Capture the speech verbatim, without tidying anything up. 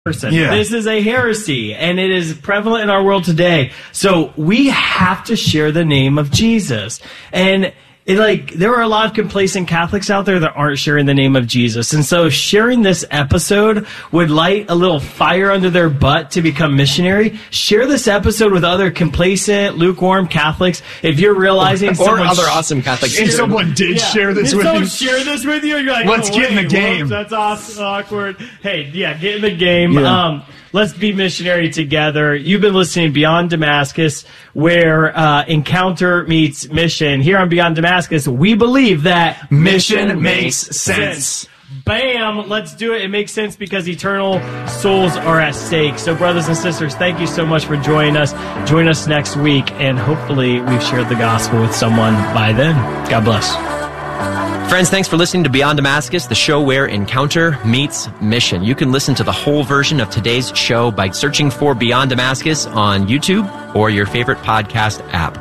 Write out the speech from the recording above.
person. Yeah. This is a heresy, and it is prevalent in our world today. So we have to share the name of Jesus. And it, like, there are a lot of complacent Catholics out there that aren't sharing the name of Jesus. And so sharing this episode would light a little fire under their butt to become missionary. Share this episode with other complacent, lukewarm Catholics. If you're realizing or someone other sh- awesome Catholics. If someone did Yeah. share this If with someone you, share this with you, you're like, let's oh, get in the wait, game. whoops, that's awesome, awkward. Hey, yeah, get in the game. Yeah. Um, let's be missionary together. You've been listening to Beyond Damascus, where uh, encounter meets mission. Here on Beyond Damascus, we believe that mission makes sense. Bam! Let's do it. It makes sense because eternal souls are at stake. So, brothers and sisters, thank you so much for joining us. Join us next week, and hopefully we've shared the gospel with someone by then. God bless. Friends, thanks for listening to Beyond Damascus, the show where encounter meets mission. You can listen to the whole version of today's show by searching for Beyond Damascus on YouTube or your favorite podcast app.